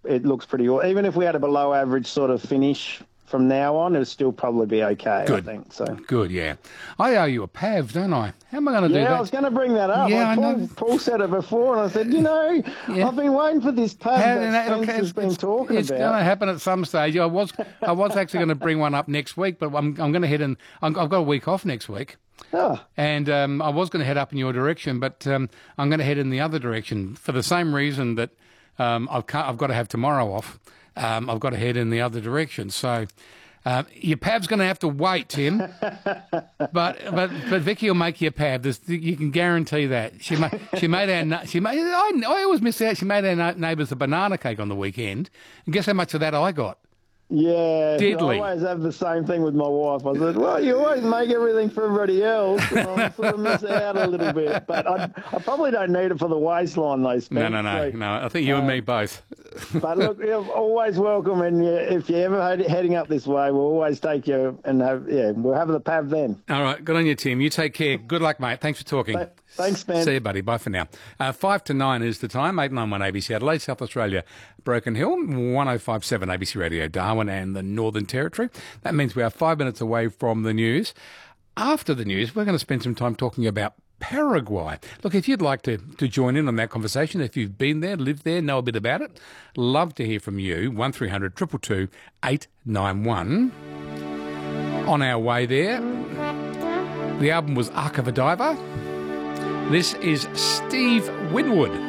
it looks pretty good. Even if we had a below average sort of finish from now on, it'll still probably be okay, Good. I think. So Good, yeah. I owe you a PAV, don't I? How am I going to do that? Yeah, I was going to bring that up. Yeah, I know. Paul said it before, and I said, I've been waiting for this PAV that Spence has been talking about. It's going to happen at some stage. I was actually going to bring one up next week, but I'm going to head in. I've got a week off next week. Oh. And I was going to head up in your direction, but I'm going to head in the other direction for the same reason that I've got to have tomorrow off. I've got to head in the other direction. So your PAV's going to have to wait, Tim. but Vicky will make you a PAV. You can guarantee that. I always miss out. She made our neighbours a banana cake on the weekend, and guess how much of that I got? Yeah, Deadly. I always have the same thing with my wife. I said, well, you always make everything for everybody else, and I sort of miss out a little bit. But I probably don't need it for the waistline, though, Spence. No. I think you and me both. But look, you're always welcome, and if you're ever heading up this way, we'll always take you, and we'll have the PAV then. All right, good on you, Tim. You take care. Good luck, mate. Thanks for talking. Thanks, Ben. See you, buddy. Bye for now. 5 to 9 is the time. 891 ABC Adelaide, South Australia, Broken Hill, 1057 ABC Radio Darwin and the Northern Territory. That means we are 5 minutes away from the news. After the news, we're going to spend some time talking about Paraguay. Look, if you'd like to join in on that conversation, if you've been there, lived there, know a bit about it, love to hear from you. 1300 222 891. On our way there, the album was Arc of a Diver. This is Steve Winwood.